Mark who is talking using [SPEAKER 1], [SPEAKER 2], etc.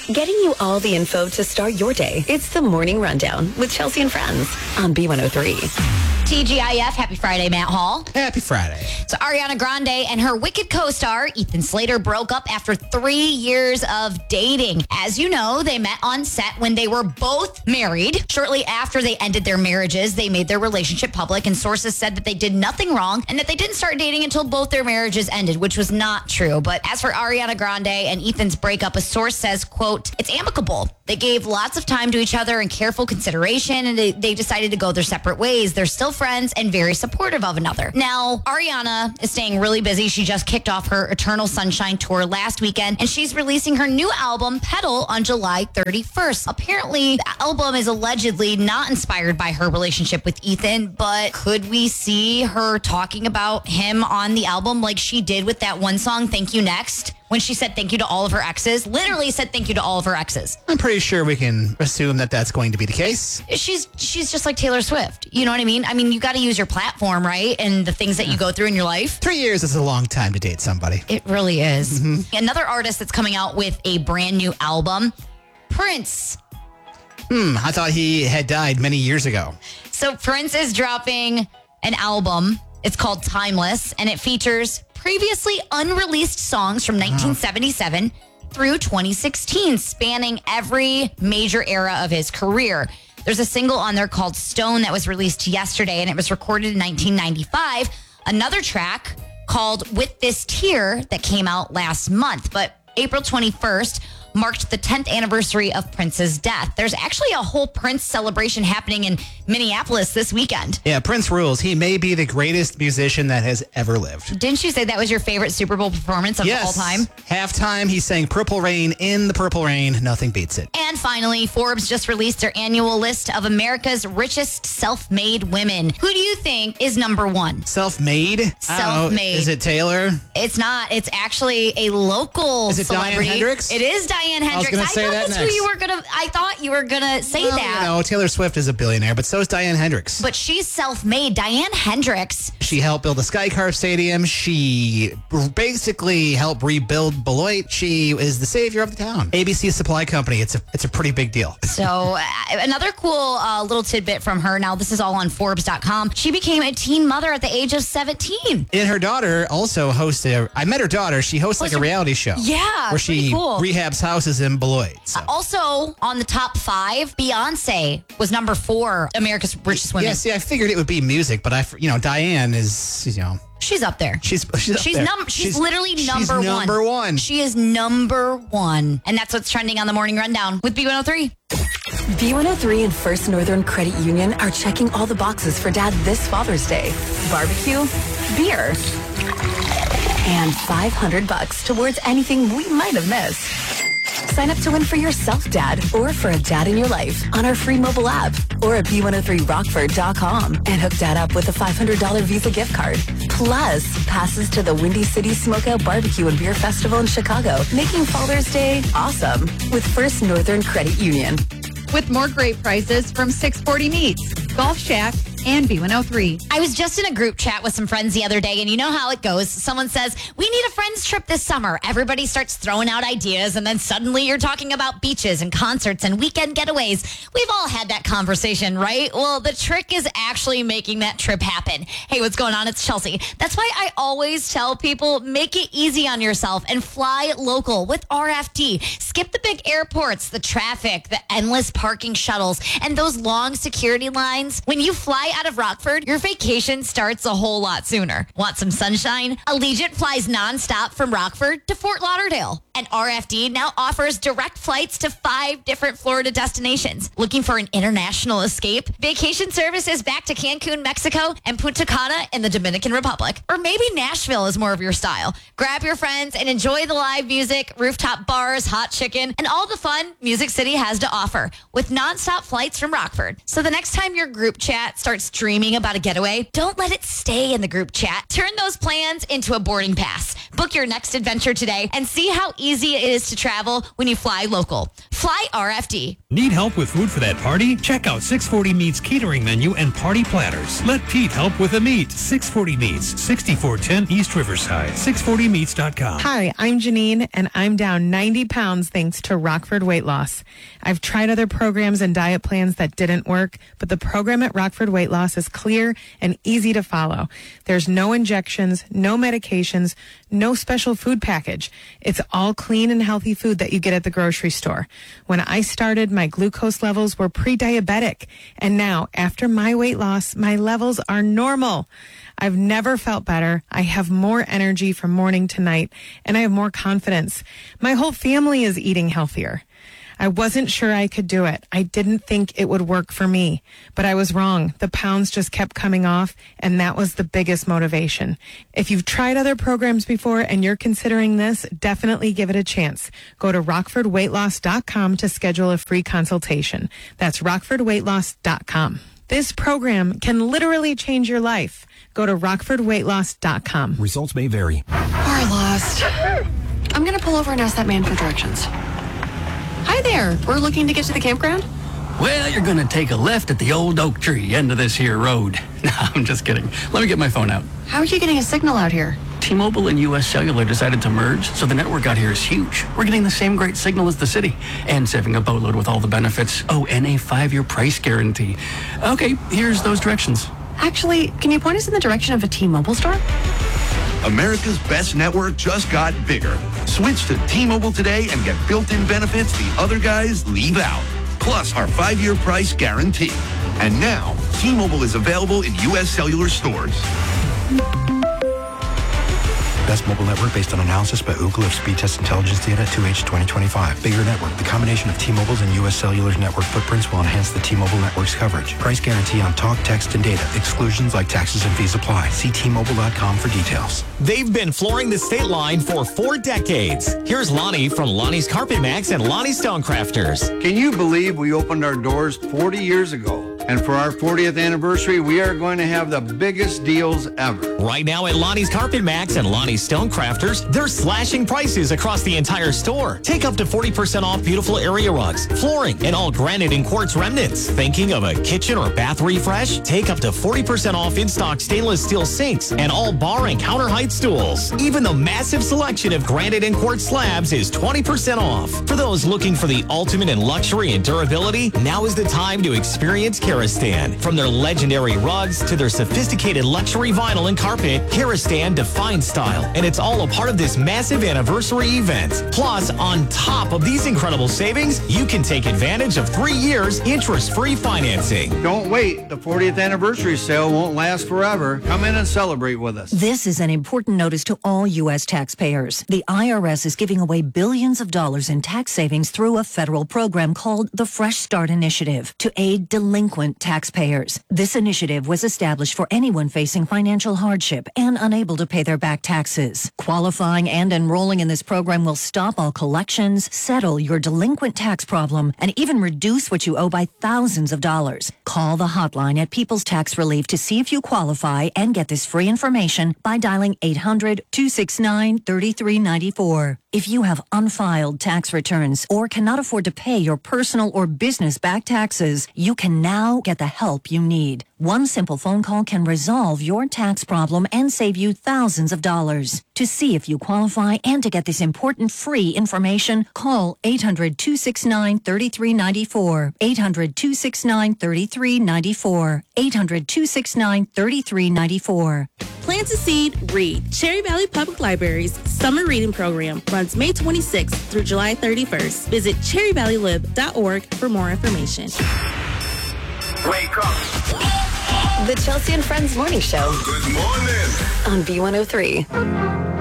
[SPEAKER 1] Getting you all the info to start your day. It's the Morning Rundown with Chelsea and Friends on B103.
[SPEAKER 2] TGIF, happy Friday, Matt Hall.
[SPEAKER 3] Happy Friday.
[SPEAKER 2] So Ariana Grande and her Wicked co-star, Ethan Slater, broke up after 3 years of dating. As you know, they met on set when they were both married. Shortly after they ended their marriages, they made their relationship public, and sources said that they did nothing wrong and that they didn't start dating until both their marriages ended, which was not true. But as for Ariana Grande and Ethan's breakup, a source says, quote, it's amicable. They gave lots of time to each other and careful consideration, and they decided to go their separate ways. They're still friends and very supportive of another. Now, Ariana is staying really busy. She just kicked off her Eternal Sunshine tour last weekend, and she's releasing her new album, Petal, on July 31st. Apparently, the album is allegedly not inspired by her relationship with Ethan, but could we see her talking about him on the album like she did with that one song, Thank You Next? When she said thank you to all of her exes, literally said thank you to all of her exes.
[SPEAKER 3] I'm pretty sure we can assume that that's going to be the case.
[SPEAKER 2] She's just like Taylor Swift. You know what I mean? I mean, you got to use your platform, right? And the things that you go through in your life.
[SPEAKER 3] 3 years is a long time to date somebody.
[SPEAKER 2] It really is. Mm-hmm. Another artist that's coming out with a brand new album, Prince.
[SPEAKER 3] I thought he had died many years ago.
[SPEAKER 2] So Prince is dropping an album. It's called Timeless, and it features previously unreleased songs from 1977 through 2016, spanning every major era of his career. There's a single on there called Stone that was released yesterday, and it was recorded in 1995. Another track called With This Tear that came out last month. But April 21st marked the 10th anniversary of Prince's death. There's actually a whole Prince celebration happening in Minneapolis this weekend.
[SPEAKER 3] Yeah, Prince rules. He may be the greatest musician that has ever lived.
[SPEAKER 2] Didn't you say that was your favorite Super Bowl performance of all time?
[SPEAKER 3] Halftime, he sang Purple Rain in the Purple Rain. Nothing beats it.
[SPEAKER 2] And finally, Forbes just released their annual list of America's richest self-made women. Who do you think is number one?
[SPEAKER 3] Self-made?
[SPEAKER 2] Self-made.
[SPEAKER 3] Is it Taylor?
[SPEAKER 2] It's not. It's actually a local celebrity.
[SPEAKER 3] Diane Hendricks?
[SPEAKER 2] It is Diane Hendricks.
[SPEAKER 3] I was going to say that next.
[SPEAKER 2] I thought you were going to say that.
[SPEAKER 3] You know, Taylor Swift is a billionaire, but so is Diane Hendricks.
[SPEAKER 2] But she's self-made. Diane Hendricks.
[SPEAKER 3] She helped build the SkyCar Stadium. She basically helped rebuild Beloit. She is the savior of the town. ABC Supply Company. It's a pretty big deal.
[SPEAKER 2] So another cool little tidbit from her. Now, this is all on Forbes.com. She became a teen mother at the age of 17.
[SPEAKER 3] And her daughter also hosts I met her daughter. She hosts like a reality show.
[SPEAKER 2] Yeah,
[SPEAKER 3] where she rehabs houses in Beloit. So.
[SPEAKER 2] Also, on the top 5, Beyonce was number 4, America's richest women.
[SPEAKER 3] Yeah, see, I figured it would be music, but Diane is,
[SPEAKER 2] she's up there.
[SPEAKER 3] She's
[SPEAKER 2] literally number one.
[SPEAKER 3] Number one.
[SPEAKER 2] She is number one. And that's what's trending on the Morning Rundown with B103.
[SPEAKER 1] B103 and First Northern Credit Union are checking all the boxes for Dad this Father's Day. Barbecue, beer, and $500 towards anything we might have missed. Sign up to win for yourself, Dad, or for a dad in your life on our free mobile app or at b103rockford.com and hook Dad up with a $500 Visa gift card. Plus, passes to the Windy City Smokeout Barbecue and Beer Festival in Chicago, making Father's Day awesome with First Northern Credit Union.
[SPEAKER 4] With more great prizes from 640 Meats, Golf Shack, and B103.
[SPEAKER 2] I was just in a group chat with some friends the other day, and you know how it goes. Someone says, we need a friends trip this summer. Everybody starts throwing out ideas, and then suddenly you're talking about beaches and concerts and weekend getaways. We've all had that conversation, right? Well, the trick is actually making that trip happen. Hey, what's going on? It's Chelsea. That's why I always tell people, make it easy on yourself and fly local with RFD. Skip the big airports, the traffic, the endless parking shuttles, and those long security lines. When you fly out of Rockford, your vacation starts a whole lot sooner. Want some sunshine? Allegiant flies nonstop from Rockford to Fort Lauderdale. And RFD now offers direct flights to 5 different Florida destinations. Looking for an international escape? Vacation service is back to Cancun, Mexico, and Punta Cana in the Dominican Republic. Or maybe Nashville is more of your style. Grab your friends and enjoy the live music, rooftop bars, hot chicken, and all the fun Music City has to offer with nonstop flights from Rockford. So the next time your group chat starts dreaming about a getaway, don't let it stay in the group chat. Turn those plans into a boarding pass. Book your next adventure today and see how easy it is to travel when you fly local. Apply RFD.
[SPEAKER 5] Need help with food for that party? Check out 640 Meats catering menu and party platters. Let Pete help with the meat. 640 Meats, 6410 East Riverside. 640meats.com.
[SPEAKER 6] Hi, I'm Janine, and I'm down 90 pounds thanks to Rockford Weight Loss. I've tried other programs and diet plans that didn't work, but the program at Rockford Weight Loss is clear and easy to follow. There's no injections, no medications, no special food package. It's all clean and healthy food that you get at the grocery store. When I started, my glucose levels were pre-diabetic, and now, after my weight loss, my levels are normal. I've never felt better. I have more energy from morning to night, and I have more confidence. My whole family is eating healthier. I wasn't sure I could do it. I didn't think it would work for me, but I was wrong. The pounds just kept coming off, and that was the biggest motivation. If you've tried other programs before and you're considering this, definitely give it a chance. Go to rockfordweightloss.com to schedule a free consultation. That's rockfordweightloss.com. This program can literally change your life. Go to rockfordweightloss.com.
[SPEAKER 7] Results may vary.
[SPEAKER 1] We're lost. I'm going to pull over and ask that man for directions. Hi there. We're looking to get to the campground.
[SPEAKER 8] Well, you're going to take a left at the old oak tree end of this here road. No, I'm just kidding. Let me get my phone out.
[SPEAKER 1] How are you getting a signal out here?
[SPEAKER 8] T-Mobile and U.S. Cellular decided to merge, so the network out here is huge. We're getting the same great signal as the city and saving a boatload with all the benefits. Oh, and a 5-year price guarantee. Okay, here's those directions.
[SPEAKER 1] Actually, can you point us in the direction of a T-Mobile store?
[SPEAKER 9] America's best network just got bigger. Switch to T-Mobile today and get built-in benefits the other guys leave out. Plus our 5-year price guarantee. And now, T-Mobile is available in U.S. Cellular stores.
[SPEAKER 7] Best mobile network based on analysis by Ookla of speed test intelligence data 2H 2025. Bigger network. The combination of T-Mobile's and U.S. Cellular's network footprints will enhance the T-Mobile network's coverage. Price guarantee on talk, text, and data. Exclusions like taxes and fees apply. See T-Mobile.com for details.
[SPEAKER 10] They've been flooring the state line for 4 decades. Here's Lonnie from Lonnie's Carpet Max and Lonnie Stonecrafters.
[SPEAKER 11] Can you believe we opened our doors 40 years ago? And for our 40th anniversary, we are going to have the biggest deals ever.
[SPEAKER 10] Right now at Lonnie's Carpet Max and Lonnie's Stonecrafters, they're slashing prices across the entire store. Take up to 40% off beautiful area rugs, flooring, and all granite and quartz remnants. Thinking of a kitchen or bath refresh? Take up to 40% off in-stock stainless steel sinks and all bar and counter height stools. Even the massive selection of granite and quartz slabs is 20% off. For those looking for the ultimate in luxury and durability, now is the time to experience Karastan. From their legendary rugs to their sophisticated luxury vinyl and carpet, Karastan defines style, and it's all a part of this massive anniversary event. Plus, on top of these incredible savings, you can take advantage of 3 years interest-free financing.
[SPEAKER 11] Don't wait. The 40th anniversary sale won't last forever. Come in and celebrate with us.
[SPEAKER 12] This is an important notice to all U.S. taxpayers. The IRS is giving away billions of dollars in tax savings through a federal program called the Fresh Start Initiative to aid delinquent taxpayers. This initiative was established for anyone facing financial hardship and unable to pay their back taxes. Qualifying and enrolling in this program will stop all collections, settle your delinquent tax problem, and even reduce what you owe by thousands of dollars. Call the hotline at People's Tax Relief to see if you qualify and get this free information by dialing 800-269-3394. If you have unfiled tax returns or cannot afford to pay your personal or business back taxes, you can now get the help you need. One simple phone call can resolve your tax problem and save you thousands of dollars. To see if you qualify and to get this important free information, call 800-269-3394. 800-269-3394. 800-269-3394.
[SPEAKER 13] Plant a seed, read. Cherry Valley Public Library's summer reading program runs May 26th through July 31st. Visit cherryvalleylib.org for more information.
[SPEAKER 9] Wake up.
[SPEAKER 1] The Chelsea and Friends Morning Show.
[SPEAKER 9] Good morning.
[SPEAKER 1] On B103.